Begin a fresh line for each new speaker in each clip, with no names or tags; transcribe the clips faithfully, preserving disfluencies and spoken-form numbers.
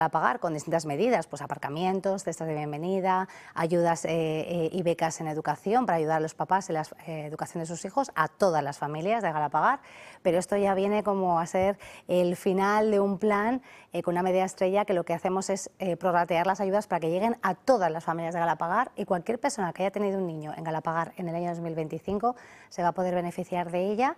a pagar con distintas medidas, pues aparcamientos, cestas de bienvenida, ayudas eh, eh, y becas en educación para ayudar a los papás en la eh, educación de sus hijos, a todas las familias de Galapagar, pero esto ya viene como a ser el final de un plan eh, con una medida estrella que lo que hacemos es eh, prorratear las ayudas para que lleguen a todas las familias de Galapagar, y cualquier persona que haya tenido un niño en Galapagar en el año dos mil veinticinco se va a poder beneficiar de ella.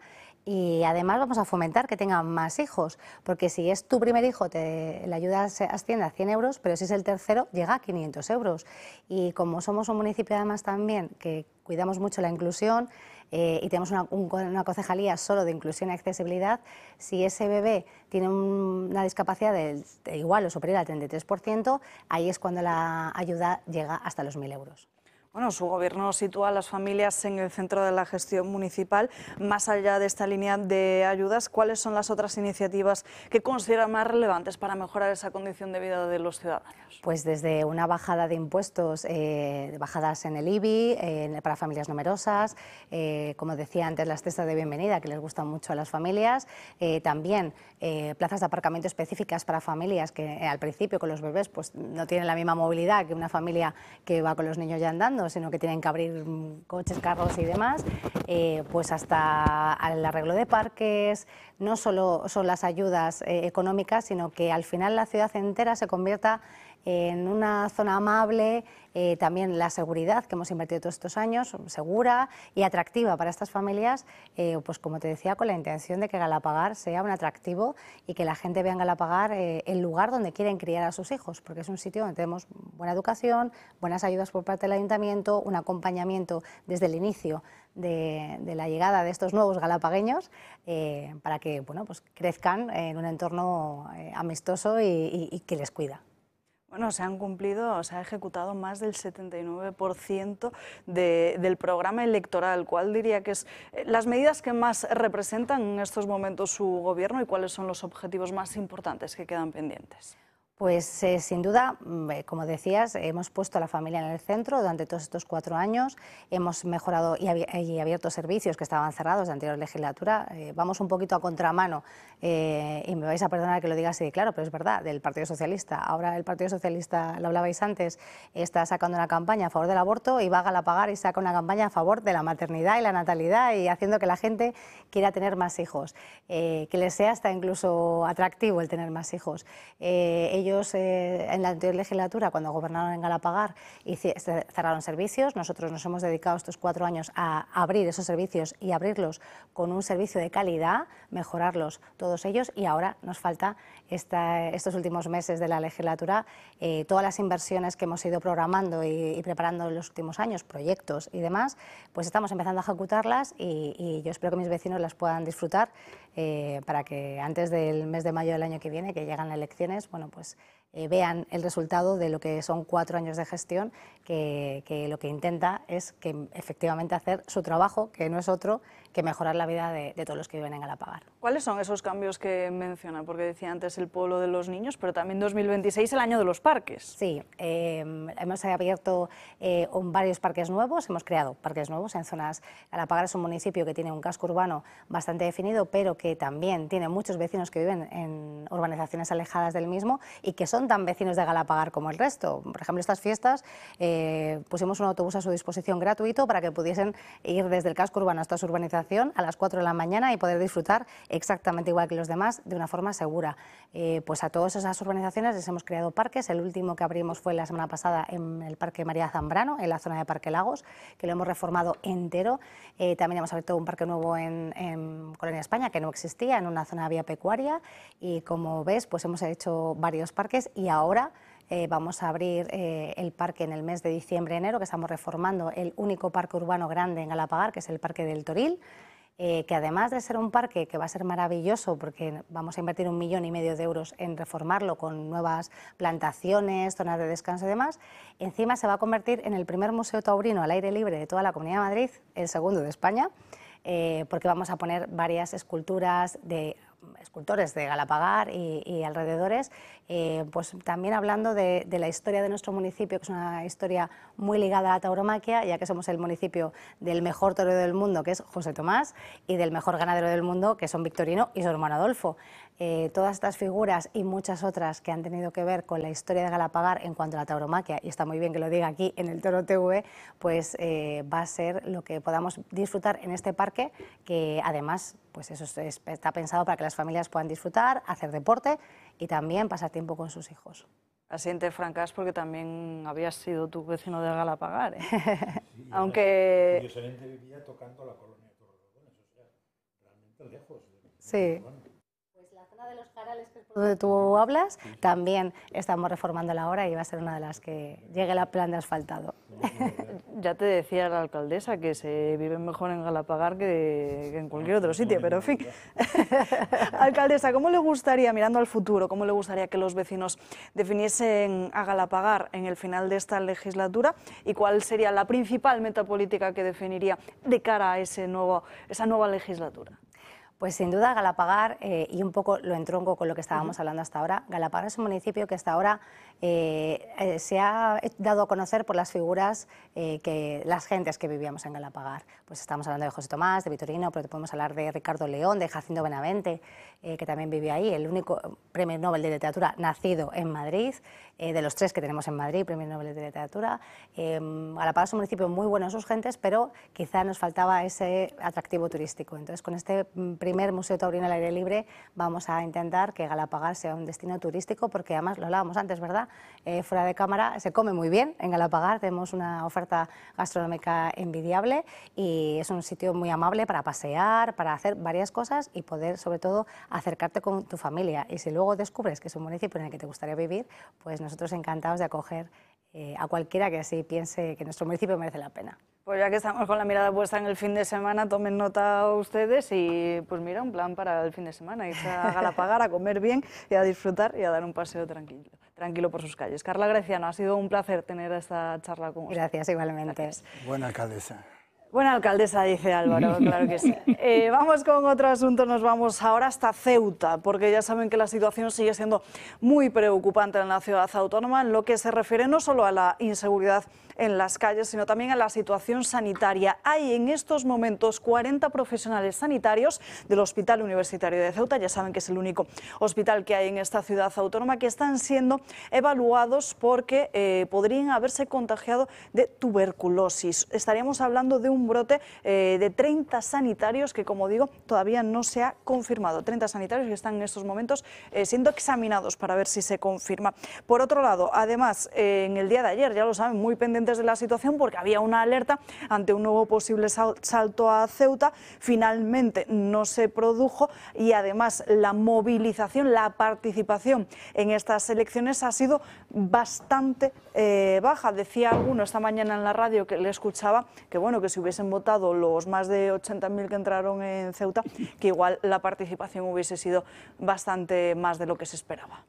Y además vamos a fomentar que tengan más hijos, porque si es tu primer hijo, te, la ayuda se asciende a cien euros, pero si es el tercero, llega a quinientos euros. Y como somos un municipio además también que cuidamos mucho la inclusión eh, y tenemos una, un, una concejalía solo de inclusión y accesibilidad, si ese bebé tiene un, una discapacidad de, de igual o superior al treinta y tres por ciento, ahí es cuando la ayuda llega hasta los mil euros.
Bueno, su gobierno sitúa a las familias en el centro de la gestión municipal. Más allá de esta línea de ayudas, ¿cuáles son las otras iniciativas que considera más relevantes para mejorar esa condición de vida de los ciudadanos?
Pues desde una bajada de impuestos, eh, bajadas en el I B I, eh, para familias numerosas, eh, como decía antes, las cestas de bienvenida que les gustan mucho a las familias, eh, también eh, plazas de aparcamiento específicas para familias que eh, al principio con los bebés pues no tienen la misma movilidad que una familia que va con los niños ya andando, sino que tienen que abrir coches, carros y demás, eh, pues hasta el arreglo de parques. No solo son las ayudas eh, económicas, sino que al final la ciudad entera se convierta en una zona amable, eh, también la seguridad que hemos invertido todos estos años, segura y atractiva para estas familias, eh, pues como te decía, con la intención de que Galapagar sea un atractivo y que la gente vea en Galapagar eh, el lugar donde quieren criar a sus hijos, porque es un sitio donde tenemos buena educación, buenas ayudas por parte del ayuntamiento, un acompañamiento desde el inicio de, de la llegada de estos nuevos galapagueños eh, para que bueno, pues crezcan en un entorno eh, amistoso y, y, y que les cuida.
Bueno, se han cumplido, se ha ejecutado más del setenta y nueve por ciento de, del programa electoral. ¿Cuál diría que es las medidas que más representan en estos momentos su gobierno y cuáles son los objetivos más importantes que quedan pendientes?
Pues eh, sin duda, como decías, hemos puesto a la familia en el centro durante todos estos cuatro años, hemos mejorado y, y abierto servicios que estaban cerrados de anterior legislatura. Eh, vamos un poquito a contramano eh, y me vais a perdonar que lo diga así, claro, pero es verdad, del Partido Socialista. Ahora el Partido Socialista, lo hablabais antes, está sacando una campaña a favor del aborto y va a Galapagar y saca una campaña a favor de la maternidad y la natalidad y haciendo que la gente quiera tener más hijos, eh, que les sea hasta incluso atractivo el tener más hijos. Eh, ellos Eh, en la anterior legislatura, cuando gobernaron en Galapagar, cerraron servicios. Nosotros nos hemos dedicado estos cuatro años a abrir esos servicios y abrirlos con un servicio de calidad, mejorarlos todos ellos, y ahora nos falta esta, estos últimos meses de la legislatura eh, todas las inversiones que hemos ido programando y, y preparando en los últimos años, proyectos y demás, pues estamos empezando a ejecutarlas y, y yo espero que mis vecinos las puedan disfrutar eh, para que antes del mes de mayo del año que viene, que llegan las elecciones, bueno, pues Eh, vean el resultado de lo que son cuatro años de gestión, que, que lo que intenta es que efectivamente hacer su trabajo, que no es otro que mejorar la vida de, de todos los que viven en Galapagar.
¿Cuáles son esos cambios que menciona? Porque decía antes el pueblo de los niños, pero también dos mil veintiséis el año de los parques.
Sí, eh, hemos abierto eh, varios parques nuevos, hemos creado parques nuevos en zonas. Galapagar es un municipio que tiene un casco urbano bastante definido, pero que también tiene muchos vecinos que viven en urbanizaciones alejadas del mismo y que son tan vecinos de Galapagar como el resto. Por ejemplo, estas fiestas eh, pusimos un autobús a su disposición gratuito para que pudiesen ir desde el casco urbano hasta su urbanización a las cuatro de la mañana y poder disfrutar exactamente igual que los demás de una forma segura. Eh, pues a todas esas urbanizaciones les hemos creado parques. El último que abrimos fue la semana pasada en el Parque María Zambrano, en la zona de Parque Lagos, que lo hemos reformado entero. Eh, también hemos abierto un parque nuevo en, en Colonia España, que no existía, en una zona de vía pecuaria, y como ves, pues hemos hecho varios parques. Y ahora eh, vamos a abrir eh, el parque en el mes de diciembre-enero, que estamos reformando el único parque urbano grande en Galapagar, que es el Parque del Toril, eh, que además de ser un parque que va a ser maravilloso, porque vamos a invertir un millón y medio de euros en reformarlo con nuevas plantaciones, zonas de descanso y demás, encima se va a convertir en el primer museo taurino al aire libre de toda la Comunidad de Madrid, el segundo de España, eh, porque vamos a poner varias esculturas de escultores de Galapagar y, y alrededores, eh, pues también hablando de, de la historia de nuestro municipio, que es una historia muy ligada a la tauromaquia, ya que somos el municipio del mejor torero del mundo, que es José Tomás, y del mejor ganadero del mundo, que son Victorino y su hermano Adolfo. eh, todas estas figuras y muchas otras que han tenido que ver con la historia de Galapagar en cuanto a la tauromaquia, y está muy bien que lo diga aquí en el Toro T V, pues eh, va a ser lo que podamos disfrutar en este parque, que además pues eso es, está pensado para que las familias puedan disfrutar, hacer deporte y también pasar tiempo con sus hijos.
Asiente Francas, porque también habías sido tu vecino de Galapagar, ¿eh? Sí, aunque...
Curiosamente vivía tocando la colonia de Torrelodones, o sea, realmente lejos.
Sí. Pues la zona de los Jarales, que es por donde tú hablas, sí, sí, también estamos reformándola ahora y va a ser una de las que llegue el plan de asfaltado.
Ya te decía la alcaldesa que se vive mejor en Galapagar que, que en cualquier otro sitio, pero en fin. Alcaldesa, ¿cómo le gustaría, mirando al futuro, cómo le gustaría que los vecinos definiesen a Galapagar en el final de esta legislatura y cuál sería la principal meta política que definiría de cara a ese nuevo, esa nueva legislatura?
Pues sin duda Galapagar, eh, y un poco lo entronco con lo que estábamos uh-huh. hablando hasta ahora, Galapagar es un municipio que hasta ahora eh, eh, se ha dado a conocer por las figuras, eh, que las gentes que vivíamos en Galapagar. Pues estamos hablando de José Tomás, de Vitorino, pero podemos hablar de Ricardo León, de Jacinto Benavente, eh, que también vivía ahí, el único premio Nobel de Literatura nacido en Madrid, eh, de los tres que tenemos en Madrid, premio Nobel de Literatura. Eh, Galapagar es un municipio muy bueno en sus gentes, pero quizá nos faltaba ese atractivo turístico. Entonces, con este primer primer Museo Taurino al aire libre vamos a intentar que Galapagar sea un destino turístico, porque además lo hablábamos antes, ¿verdad? Eh, fuera de cámara se come muy bien en Galapagar, tenemos una oferta gastronómica envidiable y es un sitio muy amable para pasear, para hacer varias cosas y poder sobre todo acercarte con tu familia, y si luego descubres que es un municipio en el que te gustaría vivir, pues nosotros encantados de acoger eh, a cualquiera que así piense que nuestro municipio merece la pena.
Pues ya que estamos con la mirada puesta en el fin de semana, tomen nota ustedes y pues mira, un plan para el fin de semana, irse a Galapagar a comer bien y a disfrutar y a dar un paseo tranquilo, tranquilo por sus calles. Carla Greciano, ha sido un placer tener esta charla con usted.
Gracias, igualmente.
Gracias.
Buena alcaldesa.
Buena alcaldesa, dice Álvaro, claro que sí. Eh, vamos con otro asunto, nos vamos ahora hasta Ceuta, porque ya saben que la situación sigue siendo muy preocupante en la ciudad autónoma, en lo que se refiere no solo a la inseguridad en las calles, sino también a la situación sanitaria. Hay en estos momentos cuarenta profesionales sanitarios del Hospital Universitario de Ceuta, ya saben que es el único hospital que hay en esta ciudad autónoma, que están siendo evaluados porque eh, podrían haberse contagiado de tuberculosis. Estaríamos hablando de un brote eh, de treinta sanitarios que, como digo, todavía no se ha confirmado. treinta sanitarios que están en estos momentos eh, siendo examinados para ver si se confirma. Por otro lado, además, eh, en el día de ayer, ya lo saben, muy pendientes de la situación porque había una alerta ante un nuevo posible salto a Ceuta. Finalmente no se produjo y además la movilización, la participación en estas elecciones ha sido bastante eh, baja. Decía alguno esta mañana en la radio que le escuchaba que bueno, que si hubiesen votado los más de ochenta mil que entraron en Ceuta, que igual la participación hubiese sido bastante más de lo que se esperaba.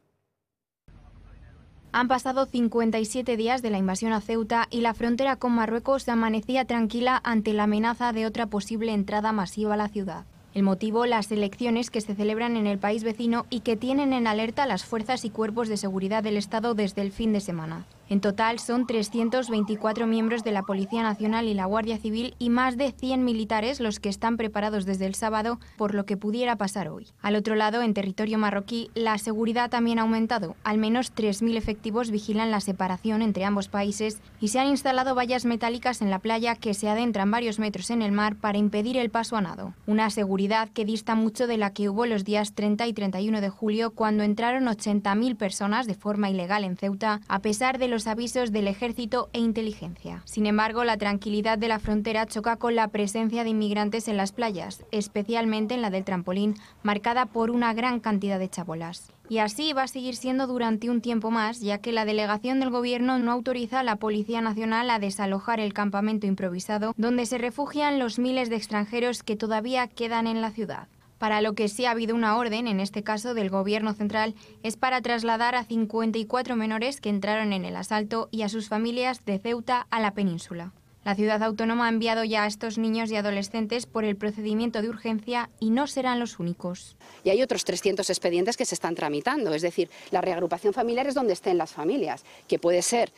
Han pasado cincuenta y siete días de la invasión a Ceuta y la frontera con Marruecos amanecía tranquila ante la amenaza de otra posible entrada masiva a la ciudad. El motivo, las elecciones que se celebran en el país vecino y que tienen en alerta a las fuerzas y cuerpos de seguridad del Estado desde el fin de semana. En total son trescientos veinticuatro miembros de la Policía Nacional y la Guardia Civil y más de cien militares los que están preparados desde el sábado por lo que pudiera pasar hoy. Al otro lado, en territorio marroquí, la seguridad también ha aumentado. Al menos tres mil efectivos vigilan la separación entre ambos países y se han instalado vallas metálicas en la playa que se adentran varios metros en el mar para impedir el paso a nado. Una seguridad que dista mucho de la que hubo los días treinta y treinta y uno de julio, cuando entraron ochenta mil personas de forma ilegal en Ceuta, a pesar de los avisos del ejército e inteligencia. Sin embargo, la tranquilidad de la frontera choca con la presencia de inmigrantes en las playas, especialmente en la del Trampolín, marcada por una gran cantidad de chabolas. Y así va a seguir siendo durante un tiempo más, ya que la delegación del Gobierno no autoriza a la Policía Nacional a desalojar el campamento improvisado donde se refugian los miles de extranjeros que todavía quedan en la ciudad. Para lo que sí ha habido una orden, en este caso del Gobierno central, es para trasladar a cincuenta y cuatro menores que entraron en el asalto y a sus familias de Ceuta a la península. La ciudad autónoma ha enviado ya a estos niños y adolescentes por el procedimiento de urgencia y no serán los únicos.
Y hay otros trescientos expedientes que se están tramitando, es decir, la reagrupación familiar es donde estén las familias, que puede ser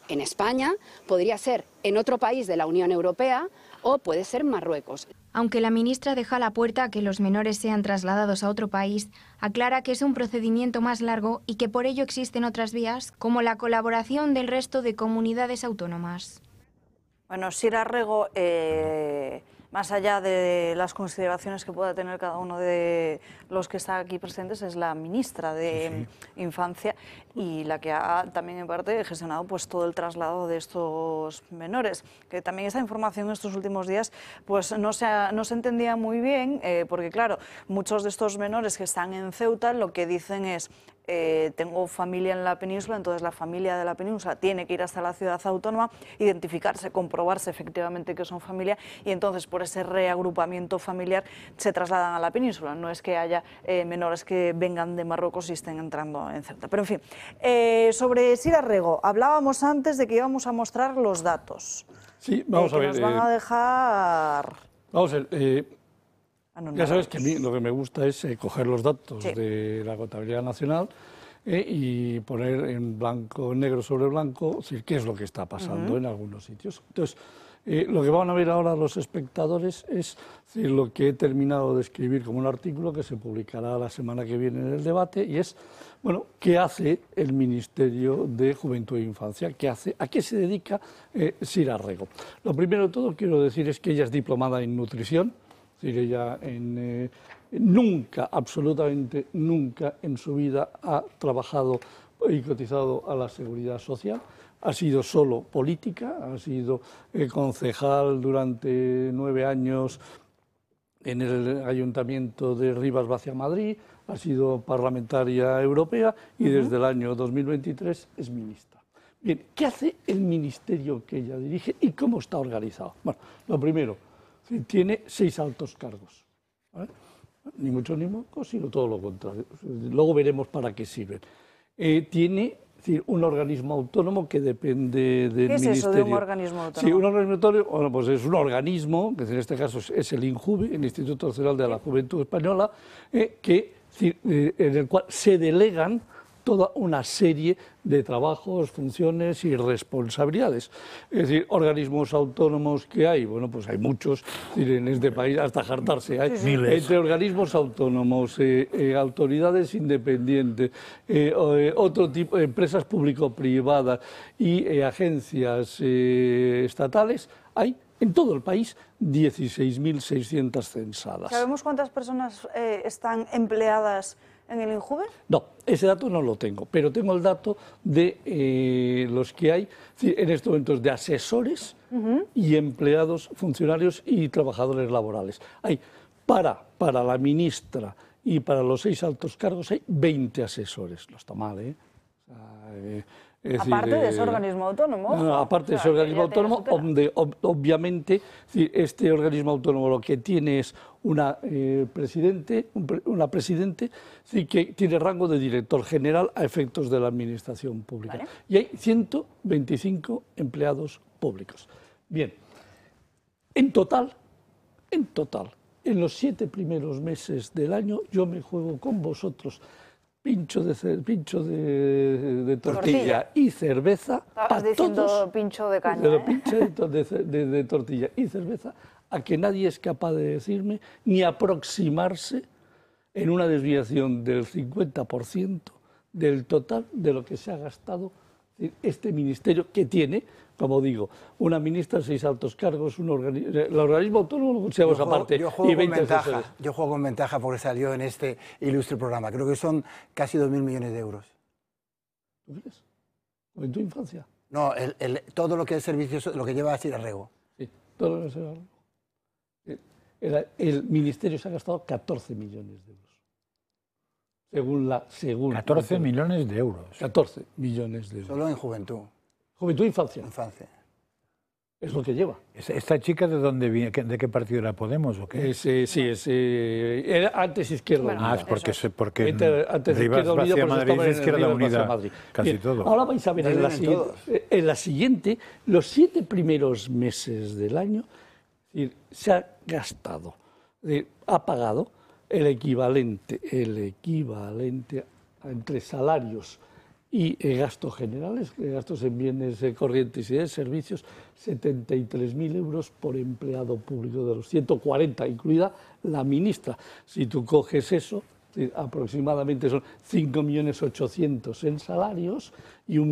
en España, podría ser en otro país de la Unión Europea o puede ser Marruecos.
Aunque la ministra deja a la puerta a que los menores sean trasladados a otro país, aclara que es un procedimiento más largo y que por ello existen otras vías, como la colaboración del resto de comunidades autónomas.
Bueno, Sira Rego, eh, más allá de las consideraciones que pueda tener cada uno de los que están aquí presentes, es la ministra de sí, sí. Infancia y la que ha también en parte gestionado pues todo el traslado de estos menores. Que también esta información estos últimos días pues no se, ha, no se entendía muy bien, eh, porque claro, muchos de estos menores que están en Ceuta lo que dicen es: Eh, tengo familia en la península, entonces la familia de la península tiene que ir hasta la ciudad autónoma, identificarse, comprobarse efectivamente que son familia y entonces por ese reagrupamiento familiar se trasladan a la península. No es que haya eh, menores que vengan de Marruecos y estén entrando en Ceuta. Pero en fin, eh, sobre Sira Rego, hablábamos antes de que íbamos a mostrar los datos.
Sí, vamos
eh,
a
que
ver.
Nos van
eh,
a dejar...
Vamos a ver. Eh,
Ah, no, no,
ya sabes que a mí lo que me gusta es eh, coger los datos
sí.
de la contabilidad nacional eh, y poner en blanco, negro sobre blanco, es decir, qué es lo que está pasando uh-huh. en algunos sitios. Entonces, eh, lo que van a ver ahora los espectadores es, es decir, lo que he terminado de escribir como un artículo que se publicará la semana que viene en el debate, y es, bueno, ¿qué hace el Ministerio de Juventud e Infancia? ¿Qué hace? ¿A qué se dedica eh, Sira Rego? Lo primero de todo quiero decir es que ella es diplomada en nutrición. Es decir, ella en, eh, nunca, absolutamente nunca en su vida ha trabajado y cotizado a la Seguridad Social, ha sido solo política, ha sido eh, concejal durante nueve años en el Ayuntamiento de Rivas Vacia Madrid, ha sido parlamentaria europea y uh-huh. desde el año dos mil veintitrés es ministra. Bien, ¿qué hace el ministerio que ella dirige y cómo está organizado? Bueno, lo primero, tiene seis altos cargos, ¿vale? Ni mucho ni poco, sino todo lo contrario. Luego veremos para qué sirven. Eh, tiene es decir, un organismo autónomo que depende del
¿Qué es
ministerio.
eso de un organismo autónomo?
Sí, un organismo autónomo, bueno, pues es un organismo, que en este caso es el INJUVE, el Instituto Nacional de la Juventud Española, eh, que, eh, en el cual se delegan toda una serie de trabajos, funciones y responsabilidades. Es decir, organismos autónomos que hay, bueno, pues hay muchos, es decir, en este país hasta hartarse hay. Sí, sí. Entre organismos autónomos, eh, eh, autoridades independientes, eh, eh, otro tipo de empresas público-privadas y eh, agencias eh, estatales, hay en todo el país dieciséis mil seiscientas censadas.
¿Sabemos cuántas personas eh, están empleadas en el INJUVE?
No, ese dato no lo tengo, pero tengo el dato de eh, los que hay en estos momentos de asesores uh-huh. y empleados, funcionarios y trabajadores laborales. Hay para, para la ministra y para los seis altos cargos hay veinte asesores. No está mal, ¿eh? O sea, eh Es
aparte
decir,
de ese organismo autónomo.
No, aparte de ese organismo autónomo, donde ob, obviamente este organismo autónomo lo que tiene es una eh, presidente, un, una presidente sí, que tiene rango de director general a efectos de la administración pública. ¿Vale? Y hay ciento veinticinco empleados públicos. Bien, en total, en total, en los siete primeros meses del año yo me juego con vosotros pincho de, pincho de, de tortilla, tortilla y cerveza.
Estabas diciendo todos, pincho de caña.
De
¿eh?
Pincho de, de, de tortilla y cerveza, a que nadie es capaz de decirme ni aproximarse en una desviación del cincuenta por ciento del total de lo que se ha gastado este ministerio, que tiene, como digo, una ministra, seis altos cargos, un organismo, el organismo autónomo lo consideramos aparte.
Yo juego, y con ventaja, yo juego con ventaja porque salió en este ilustre programa. Creo que son casi dos mil millones de euros.
¿Tú crees? ¿En tu infancia?
No, el, el, todo lo que es servicios, lo que lleva a Sira Rego.
Sí, todo lo que es Sira Rego. El, el ministerio se ha gastado catorce millones de euros. Según la, según
catorce millones de euros.
catorce millones de euros.
Solo en juventud.
Juventud e infancia.
Infancia.
Es lo que lleva.
¿Esta chica de dónde viene? ¿De qué partido era? ¿Podemos o qué?
Es, eh, sí, es, eh, era antes Izquierda
bueno,
Unida.
Ah, es porque,
eso.
porque
Entre, antes
Rivas
Izquierda Unida,
Madrid, Madrid es Izquierda Unida, Madrid. Casi
Bien,
todo.
Ahora vais a ver en la, siguiente, en la siguiente, los siete primeros meses del año, se ha gastado, ha pagado el equivalente, el equivalente entre salarios Y eh, gastos generales, eh, gastos en bienes eh, corrientes y de servicios, setenta y tres mil euros por empleado público, de los ciento cuarenta, incluida la ministra. Si tú coges eso, aproximadamente son cinco millones ochocientos mil en salarios y un